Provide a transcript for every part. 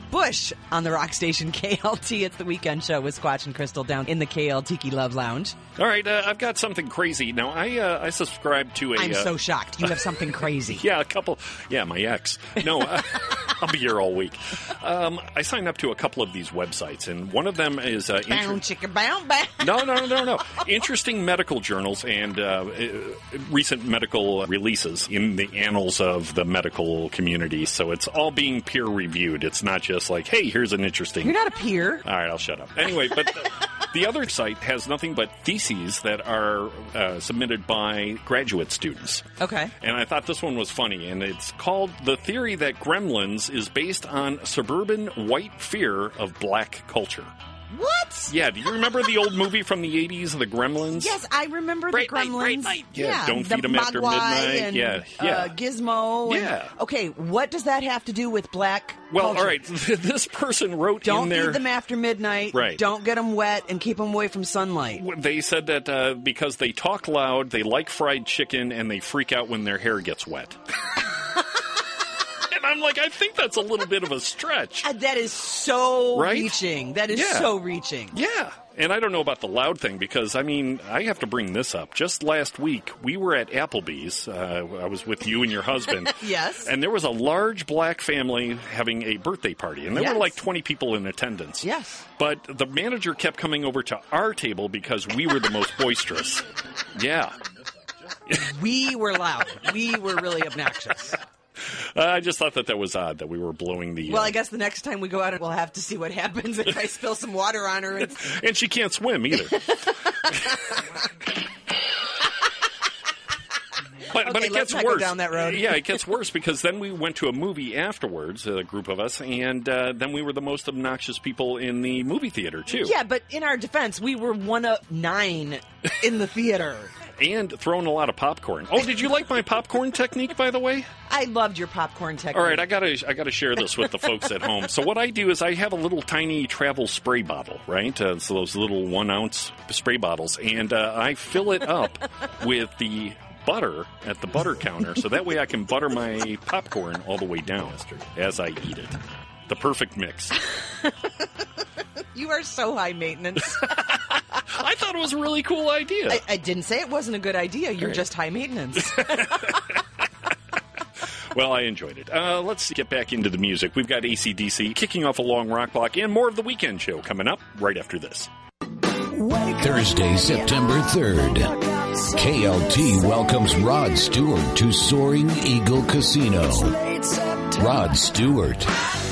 Bush on the rock station KLT. It's the Weekend Show with Squatch and Crystal down in the KL Tiki Love Lounge. All right, I've got something crazy. Now, I subscribe to a... I'm so shocked. You have something crazy. Yeah, a couple... Yeah, my ex. No, I'll be here all week. I signed up to a couple of these websites, and one of them is... Bound, chicka, bound, bound. No. Interesting medical journals and recent medical releases in the annals of the medical community. So it's all being peer-reviewed. It's not just like, hey, here's an interesting... You're not a peer. All right, I'll shut up. Anyway, but the other site has nothing but theses that are submitted by graduate students. Okay. And I thought this one was funny, and it's called The Theory That Gremlins is Based on Suburban White Fear of Black Culture. What? Yeah, do you remember the old movie from the 80s, The Gremlins? Yes, I remember the Gremlins. Bright Night. Yeah, Don't Feed Them After Midnight. And, yeah. Gizmo. Yeah. Okay, what does that have to do with black Well, culture? all right, this person wrote Don't in there... feed them after midnight. Right. Don't get them wet and keep them away from sunlight. They said that because they talk loud, they like fried chicken, and they freak out when their hair gets wet. And I'm like, I think that's a little bit of a stretch. That is so Right? reaching. That is so reaching. Yeah. And I don't know about the loud thing because, I mean, I have to bring this up. Just last week, we were at Applebee's. I was with you and your husband. Yes. And there was a large black family having a birthday party. And there were like 20 people in attendance. Yes. But the manager kept coming over to our table because we were the most boisterous. Yeah. We were loud. We were really obnoxious. I just thought that was odd that we were blowing the... Well, I guess the next time we go out, we'll have to see what happens if I spill some water on her. And she can't swim either. But it gets worse. Go down that road. Yeah, it gets worse because then we went to a movie afterwards, a group of us, and then we were the most obnoxious people in the movie theater, too. Yeah, but in our defense, we were one of 9 in the theater. And throwing a lot of popcorn. Oh, did you like my popcorn technique, by the way? I loved your popcorn technique. All right, I gotta share this with the folks at home. So what I do is I have a little tiny travel spray bottle, right? So those little 1-ounce spray bottles, and I fill it up with the butter at the butter counter, so that way I can butter my popcorn all the way down as I eat it. The perfect mix. You are so high maintenance. I thought it was a really cool idea. I didn't say it wasn't a good idea. You're just high maintenance. Well, I enjoyed it. Let's get back into the music. We've got AC/DC kicking off a long rock block and more of the Weekend Show coming up right after this. Thursday, September 3rd. KLT welcomes Rod Stewart to Soaring Eagle Casino. Rod Stewart.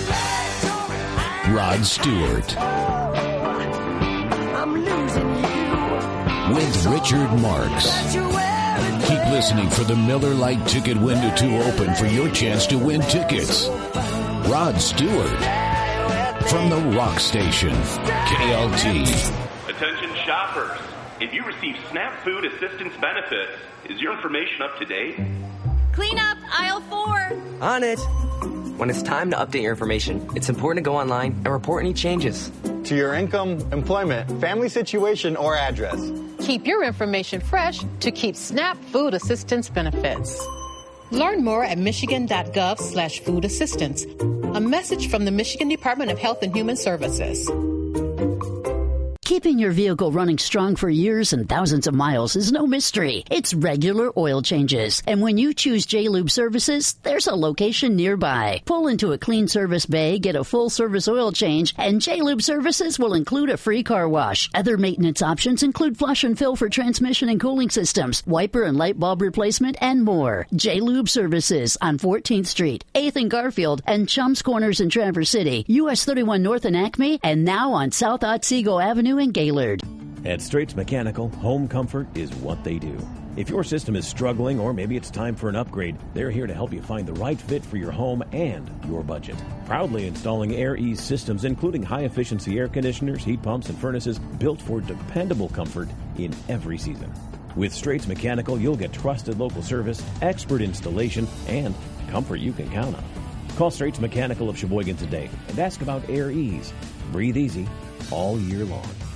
With Richard Marks. Keep listening for the Miller Lite ticket window to open for your chance to win tickets. Rod Stewart from the Rock Station, KLT. Attention shoppers. If you receive SNAP Food Assistance benefits, is your information up to date? Clean up aisle 4. On it. When it's time to update your information, it's important to go online and report any changes. To your income, employment, family situation, or address. Keep your information fresh to keep SNAP Food Assistance benefits. Learn more at michigan.gov/food assistance. A message from the Michigan Department of Health and Human Services. Keeping your vehicle running strong for years and thousands of miles is no mystery. It's regular oil changes. And when you choose J-Lube Services, there's a location nearby. Pull into a clean service bay, get a full service oil change, and J-Lube Services will include a free car wash. Other maintenance options include flush and fill for transmission and cooling systems, wiper and light bulb replacement, and more. J-Lube Services on 14th Street, 8th and Garfield, and Chums Corners in Traverse City, US 31 North in Acme, and now on South Otsego Avenue in Gaylord. At Straits Mechanical, home comfort is what they do. If your system is struggling or maybe it's time for an upgrade, they're here to help you find the right fit for your home and your budget. Proudly installing Air Ease systems, including high-efficiency air conditioners, heat pumps, and furnaces built for dependable comfort in every season. With Straits Mechanical, you'll get trusted local service, expert installation, and comfort you can count on. Call Straits Mechanical of Sheboygan today and ask about Air Ease. Breathe easy all year long.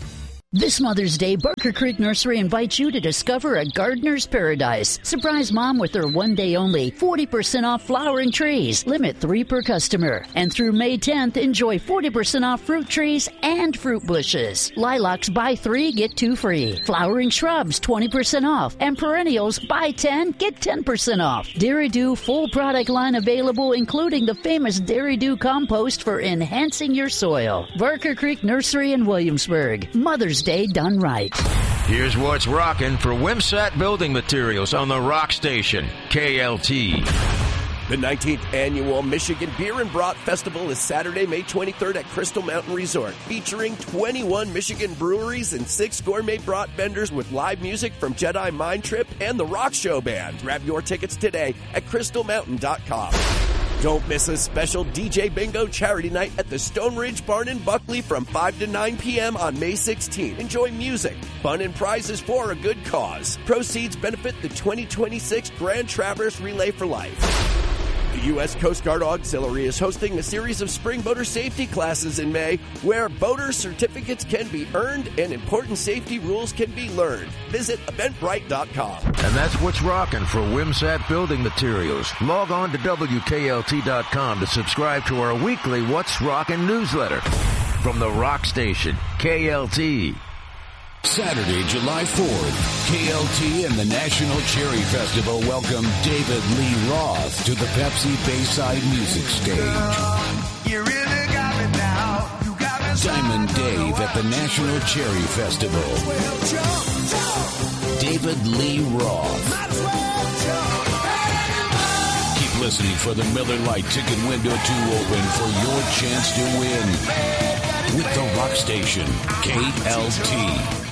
This Mother's Day, Barker Creek Nursery invites you to discover a gardener's paradise. Surprise Mom with their one-day only 40% off flowering trees. Limit 3 per customer. And through May 10th, enjoy 40% off fruit trees and fruit bushes. Lilacs, buy 3, get 2 free. Flowering shrubs, 20% off. And perennials, buy 10, get 10% off. Dairy Dew full product line available, including the famous Dairy Dew compost for enhancing your soil. Barker Creek Nursery in Williamsburg. Mother's Day done right. Here's what's rocking for Wimsat Building Materials on the Rock Station, KLT. The 19th Annual Michigan Beer and Brat Festival is Saturday, May 23rd at Crystal Mountain Resort, featuring 21 Michigan breweries and 6 gourmet brat vendors with live music from Jedi Mind Trip and the Rock Show Band. Grab your tickets today at crystalmountain.com. Don't miss a special DJ Bingo charity night at the Stone Ridge Barn in Buckley from 5 to 9 p.m. on May 16th. Enjoy music, fun, and prizes for a good cause. Proceeds benefit the 2026 Grand Traverse Relay for Life. The U.S. Coast Guard Auxiliary is hosting a series of spring boater safety classes in May where boater certificates can be earned and important safety rules can be learned. Visit Eventbrite.com. And that's what's rocking for Wimsat Building Materials. Log on to WKLT.com to subscribe to our weekly What's Rockin' newsletter. From the Rock Station, KLT. Saturday, July 4th, KLT and the National Cherry Festival welcome David Lee Roth to the Pepsi Bayside Music Stage. You really got me now. You got me Diamond Dave at the National Cherry Festival. David Lee Roth. Keep listening for the Miller Lite ticket window to open for your chance to win with the Rock Station, KLT.